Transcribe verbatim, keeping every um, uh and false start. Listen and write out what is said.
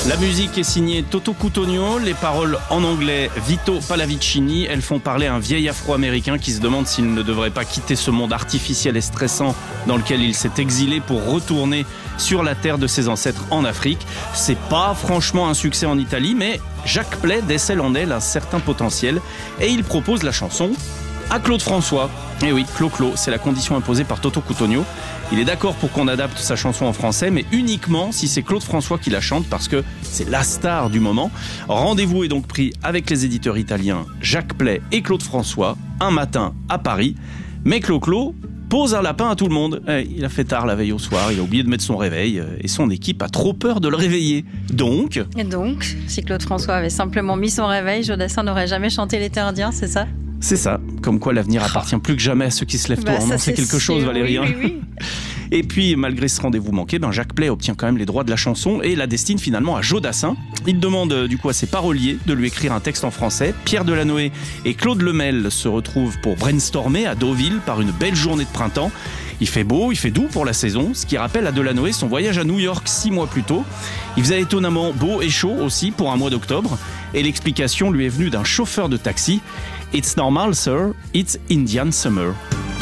La musique est signée Toto Cutugno, les paroles en anglais Vito Pallavicini. Elles font parler un vieil afro-américain qui se demande s'il ne devrait pas quitter ce monde artificiel et stressant dans lequel il s'est exilé pour retourner sur la terre de ses ancêtres en Afrique. C'est pas franchement un succès en Italie, mais Jacques Pley décèle en elle un certain potentiel et il propose la chanson à Claude François. Et oui, Clo-Clo, c'est la condition imposée par Toto Cutugno. Il est d'accord pour qu'on adapte sa chanson en français, mais uniquement si c'est Claude François qui la chante, parce que c'est la star du moment. Rendez-vous est donc pris avec les éditeurs italiens Jacques Pley et Claude François, un matin à Paris. Mais Clo-Clo pose un lapin à tout le monde. Il a fait tard la veille au soir, il a oublié de mettre son réveil, et son équipe a trop peur de le réveiller. Donc... Et donc, si Claude François avait simplement mis son réveil, Jodassin n'aurait jamais chanté l'été indien, c'est ça ? C'est ça, comme quoi l'avenir appartient plus que jamais à ceux qui se lèvent tôt. Bah, non, c'est quelque sûr, chose, Valérie. Oui, oui, oui. Et puis, malgré ce rendez-vous manqué, ben Jacques Pley obtient quand même les droits de la chanson et la destine finalement à Jodassin. Il demande euh, du coup à ses paroliers de lui écrire un texte en français. Pierre Delanoë et Claude Lemel se retrouvent pour brainstormer à Deauville par une belle journée de printemps. Il fait beau, il fait doux pour la saison, ce qui rappelle à Delanoë son voyage à New York six mois plus tôt. Il faisait étonnamment beau et chaud aussi pour un mois d'octobre. Et l'explication lui est venue d'un chauffeur de taxi. It's normal, sir. It's Indian summer.